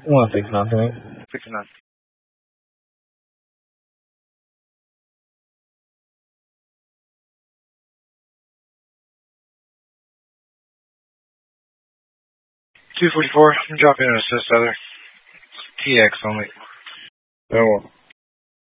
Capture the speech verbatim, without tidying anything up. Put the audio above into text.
one six nine tonight. Six nine. Two forty four. I'm dropping an assist other. T X only. Very well.